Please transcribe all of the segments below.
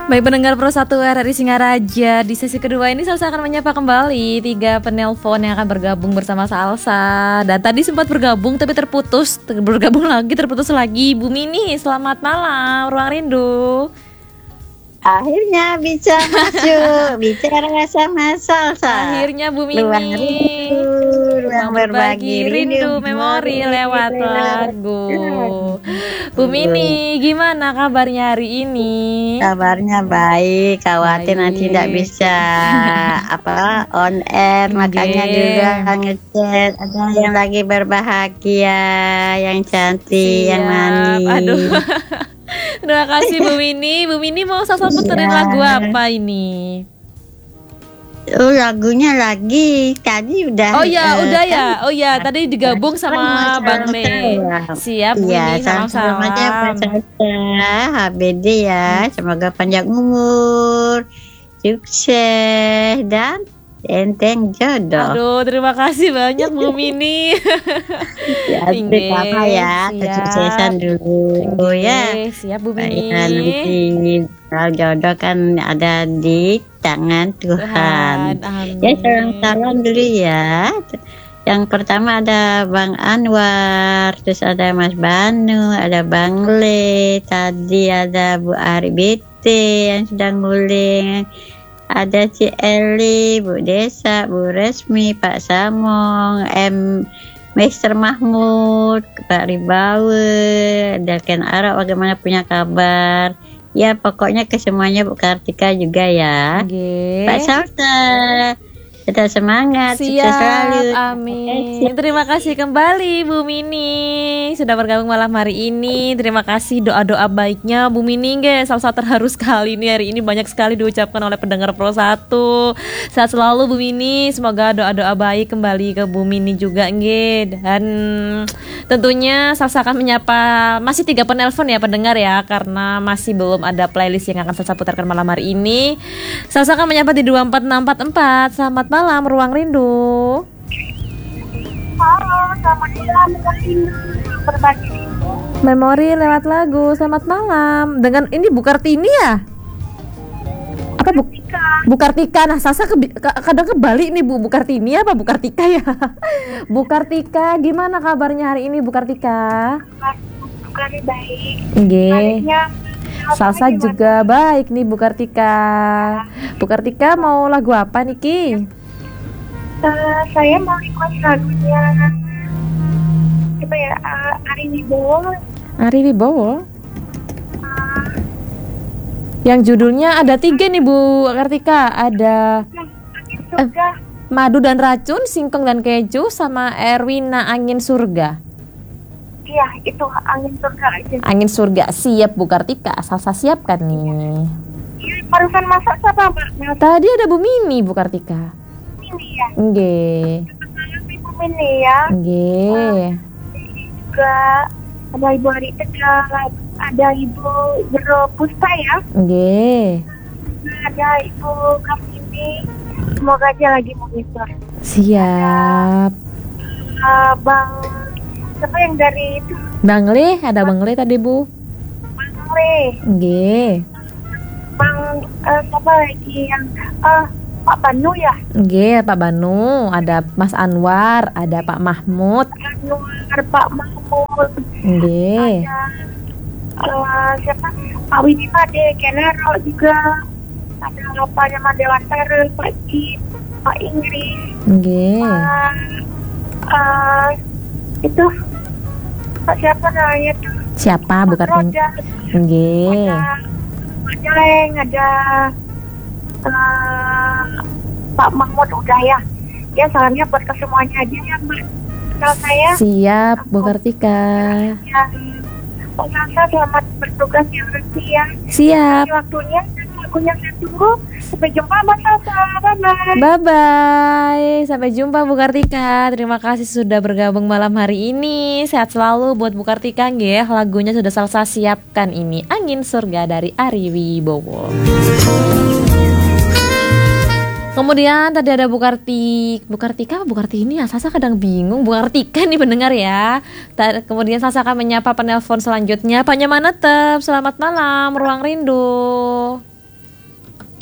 Baik pendengar Pro 1 RRI Singaraja, di sesi kedua ini Salsa akan menyapa kembali 3 penelpon yang akan bergabung bersama Salsa. Dan tadi sempat bergabung tapi terputus, bergabung lagi terputus lagi. Bu Mini, selamat malam, Ruang Rindu. Akhirnya bisa masuk, bicara sama Salsa. Akhirnya Bu Mini, ruang berbagi rindu memori lewat lagu. Bu Mini, gimana kabarnya hari ini? Kabarnya baik, khawatir nanti tidak bisa on air, makanya juga ngechat. Ada yang lagi berbahagia, yang cantik, yang manis. Aduh. Terima kasih Bu Mini. Bu Mini mau Salsa puterin lagu apa ini? Lagunya lagi tadi udah. Udah ya. Tadi digabung sama Bang Le. Siap Bu Mini, sama-sama. HBD ya. Semoga panjang umur, sukses dan enteng jodoh. Aduh, terima kasih banyak Bu Mini. Pertama ya, kesuksesan dulu ya. Siap Bu Mini. Nanti jodoh kan ada di tangan Tuhan. Ya, salam dulu ya. Yang pertama ada Bang Anwar, terus ada Mas Banu, ada Bang Le, tadi ada Bu Ari BT yang sedang nguling. Ada Ci Eli, Bu Desa, Bu Resmi, Pak Samong, Mr. Mahmud, Pak Ribawe, ada Ken Ara, bagaimana punya kabar? Ya pokoknya ke semuanya Bu Kartika juga ya. Pak Salsa, tetap semangat, sukses selalu. Amin. Terima kasih kembali Bu Mini sudah bergabung malam hari ini. Terima kasih doa-doa baiknya Bu Mini. Salsa terharu sekali nih hari ini, banyak sekali diucapkan oleh pendengar Pro 1. Sehat selalu Bu Mini. Semoga doa-doa baik kembali ke Bu Mini juga dan tentunya Salsa akan menyapa masih 3 penelpon ya pendengar ya, karena masih belum ada playlist yang akan Salsa putarkan malam hari ini. Salsa akan menyapa di 24644. Selamat malam Ruang Rindu. Halo, selamat malam berbagi rindu. Memori lewat lagu. Selamat malam. Dengan ini Bu Kartini ya? Apa Bu Kartika? Nah, Salsa kadang kebalik nih Bu Kartini apa Bu Kartika ya? Bu Kartika, gimana kabarnya hari ini Bu Kartika? Kabar baik. Salsa juga baik nih Bu Kartika. Bu Kartika mau lagu apa nih Ki? Saya mau request lagunya Ari Wibowo. Yang judulnya ada 3 nih Bu Kartika. Ada Madu dan Racun, Singkong dan Keju, sama Erwina Angin Surga. Iya, itu Angin Surga aja. Angin Surga, siap Bu Kartika. Salsa siapkan nih. Iya, barusan masak siapa Mbak? Tadi ada Bu Mini Bu Kartika. Mini ya? Nggih. Ibu Mini ya? Nggih. Juga ada Ibu Ari Tegal, ada Ibu Jero Pusta ya? Nggih. Ada Ibu Kartini. Semoga aja lagi monitor. Siap. Bang siapa yang dari itu? Bang Le, ada Bang Le tadi Bu. Bang Le. Nggih. Bang siapa lagi yang Pak Banu ya? Nggih, Pak Banu, ada Mas Anwar, ada Pak Mahmud. Anwar, Pak Mahmud. Nggih. Ada siapa? Pak Widi Made, Kenaro juga. Ada Pak Nyaman Dewantara, Pak Jit, Pak Inggris. Nggih. Itu Pak siapa namanya tuh? Siapa Bu Kartini? Nggih. Pak Jeleng, ada Pak Mahmud udah ya. Ya salamnya buat ke semuanya aja ya Mbak. Kalau saya siap Bu Kartika. Pak Salsa selamat bertugas yang nanti ya. Siap. Waktunya lagunya saya tunggu. Sampai jumpa Mbak Salsa. Bye-bye. Bye-bye. Sampai jumpa Bu Kartika. Terima kasih sudah bergabung malam hari ini. Sehat selalu buat Bu Kartika nggih. Lagunya sudah Salsa siapkan ini. Angin Surga dari Ari Wibowo. Kemudian tadi ada Bu Kartika apa Bu Kartini ya? Salsa kadang bingung. Bu Kartika nih pendengar ya. Kemudian Salsa akan menyapa penelpon selanjutnya. Pak Nyaman Netep, selamat malam Ruang Rindu.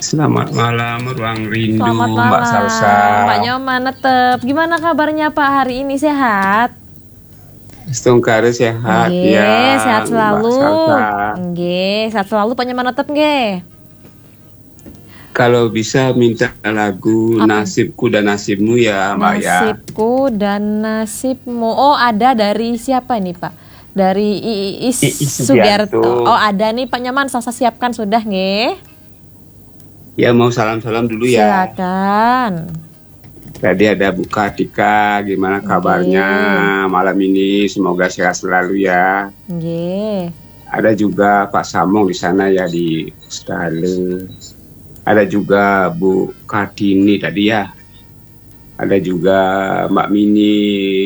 Selamat malam, Ruang Rindu, Selamat Mbak Salsa. malam, Pak Nyoman netep. Gimana kabarnya Pak hari ini, sehat? Setungkare sehat Nggih, ya, sehat selalu. Mbak Salsa. Nggih, sehat selalu Pak Nyoman netep nggih. Kalau bisa minta lagu Apa? Nasibku dan Nasibmu ya, Mbak ya. Nasibku dan nasibmu. Oh, ada dari siapa nih, Pak? Dari Iis Iis Sugiarto. Sugiarto. Oh, ada nih Pak Nyoman, Salsa siapkan sudah nggih. Ya mau salam-salam dulu ya. Silakan. Tadi ada Bu Kartika, gimana kabarnya malam ini? Semoga sehat selalu ya. Nggih. Ada juga Pak Samong di sana ya di Australia. Ada juga Bu Kartini tadi ya. Ada juga Mbak Mini,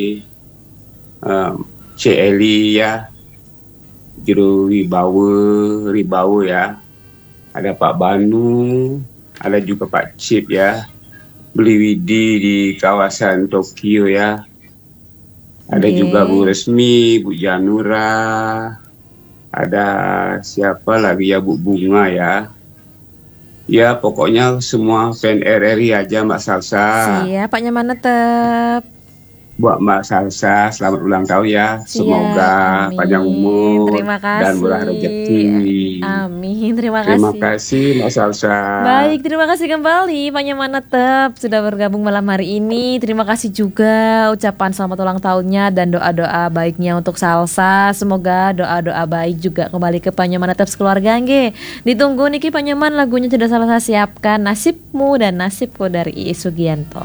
Cik Eli ya, Juru Ribawa ya. Ada Pak Banu, ada juga Pak Cip ya. Beli Widi di kawasan Tokyo ya. Ada Oke. juga Bu Resmi, Bu Janura. Ada siapa lagi ya, Bu Bunga ya. Ya pokoknya semua fan RRI aja Mbak Salsa. Siap, Pak Nyoman netep. Buat Mbak Salsa, selamat ulang tahun ya. Siap, Semoga amin. panjang umur Terima kasih. dan murah rezeki. Amin, terima Terima kasih. kasih Mbak Salsa. Baik, terima kasih kembali Pak Nyoman netep sudah bergabung malam hari ini. Terima kasih juga ucapan selamat ulang tahunnya dan doa-doa baiknya untuk Salsa. Semoga doa-doa baik juga kembali ke Pak Nyoman netep sekeluarga nggih. Ditunggu niki Pak Nyoman, lagunya sudah Salsa siapkan, Nasibmu dan Nasibku dari Iis Sugianto.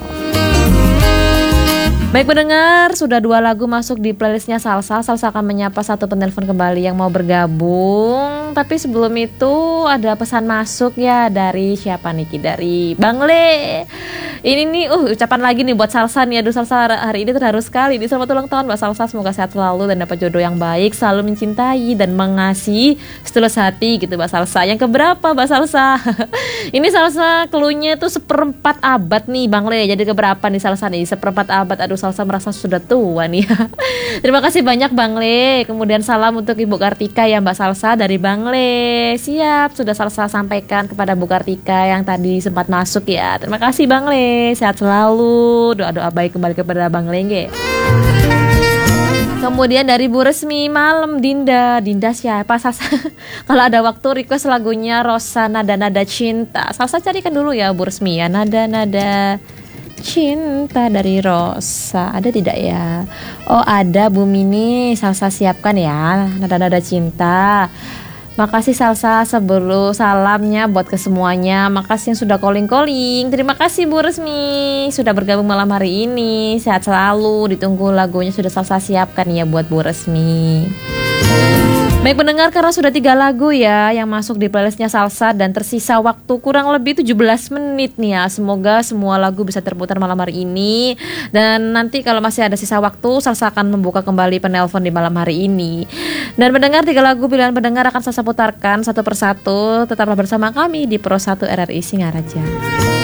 Baik pendengar, sudah 2 lagu masuk di playlistnya Salsa. Salsa akan menyapa satu penelpon kembali yang mau bergabung. Tapi sebelum itu ada pesan masuk ya dari siapa nih? Dari Bang Le. Ini nih, ucapan lagi nih buat Salsa nih. Aduh Salsa hari ini terharu sekali. Di selamat ulang tahun Mbak Salsa. Semoga sehat selalu dan dapat jodoh yang baik. Selalu mencintai dan mengasihi setulus hati gitu Mbak Salsa. Yang keberapa Mbak Salsa? Ini Salsa keluhnya tuh 1/4 abad nih Bang Le. Jadi keberapa nih Salsa nih? 1/4 abad. Aduh Salsa merasa sudah tua nih. Terima kasih banyak Bang Le. Kemudian salam untuk Ibu Kartika ya Mbak Salsa dari Bang Le. Siap, sudah Salsa sampaikan kepada Bu Kartika yang tadi sempat masuk ya. Terima kasih Bang Le. Sehat selalu. Doa-doa baik kembali kepada Bang Le nggih. Kemudian dari Bu Resmi, malam Dinda siapa Salsa? Kalau ada waktu request lagunya Rosa Nada-Nada Cinta. Salsa carikan dulu ya Bu Resmi ya, Nada-Nada Cinta dari Rosa. Ada tidak ya? Oh ada Bu Mini, Salsa siapkan ya Nada-Nada Cinta. Makasih Salsa sebelum salamnya buat ke semuanya. Makasih yang sudah calling-calling. Terima kasih Bu Resmi sudah bergabung malam hari ini. Sehat selalu. Ditunggu lagunya sudah Salsa siapkan ya buat Bu Resmi. Baik pendengar, karena sudah 3 lagu ya yang masuk di playlistnya Salsa dan tersisa waktu kurang lebih 17 menit nih ya. Semoga semua lagu bisa terputar malam hari ini. Dan nanti kalau masih ada sisa waktu, Salsa akan membuka kembali penelpon di malam hari ini. Dan pendengar, 3 lagu pilihan pendengar akan Salsa putarkan satu persatu. Tetaplah bersama kami di Pro 1 RRI Singaraja.